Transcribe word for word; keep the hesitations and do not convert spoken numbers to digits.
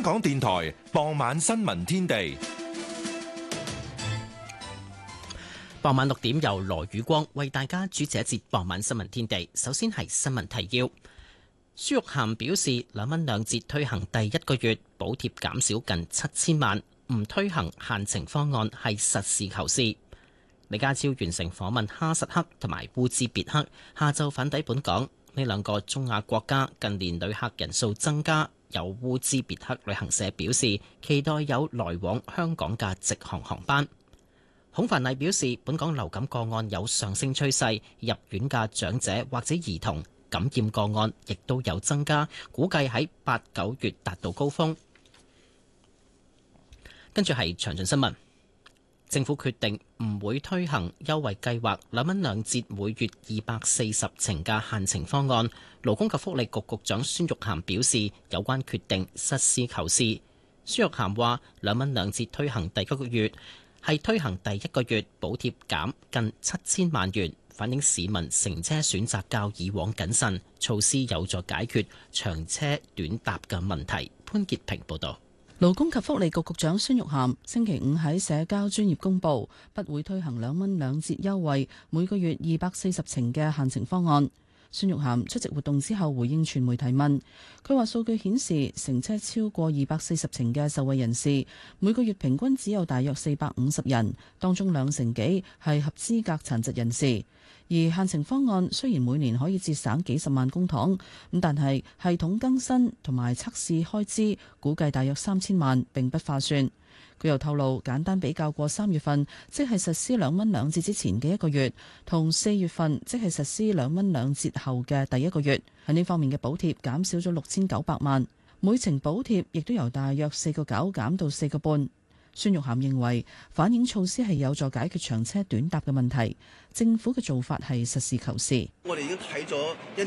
港電台傍晚新聞天地。 傍晚六點由羅宇光為大家主持一節傍晚新聞天地。首先係新聞提要。孫玉菡表示，兩蚊兩折推行第一個月補貼減少近七千萬，唔推行限程方案係實事求是。李家超完成訪問哈薩克同埋烏茲別克，下晝返抵本港。呢兩個中亞國家近年旅客人數增加，有烏茲別克旅行社表示期待有來往香港嘅直航航班。孔繁毅表示，本港流感個案有上升趨勢，入院嘅長者或者兒童感染個案亦都有增加，估計喺八九月達到高峰。跟住係詳盡新聞。政府決定唔會推行優惠計劃兩蚊兩折每月二百四十程嘅限程方案。勞工及福利局局長孫玉菡表示，有關決定實事求是。孫玉菡話，兩蚊兩折推行第一個月係推行第一個月補貼減近七千萬元，反映市民乘車選擇較以往謹慎，措施有助解決長車短搭嘅問題。潘潔平報導。 勞工及福利局局長孫玉菡星期五喺社交專頁公佈，不會推行兩蚊兩折優惠，每個月二百四十程嘅限程方案。孫玉菡出席活動之後回應傳媒提問，佢話數據顯示乘車超過二百四十程嘅受惠人士，每個月平均只有大約四百五十人，當中兩成幾係合資格殘疾人士。而限程方案雖然每年可以節省幾十萬公帑，咁但係系統更新同埋測試開支估計大約三千萬，並不划算。佢又透露，簡單比較過三月份，即係實施兩蚊兩折之前嘅一個月，同四月份，即係實施兩蚊兩折後嘅第一個月，喺呢方面嘅補貼減少咗六千九百萬，每程補貼亦都由大約四個九減到四個半。孫玉菡認為反映措施係有助解決長車短搭嘅問題，政府嘅做法係實事求是。 我哋已經睇咗一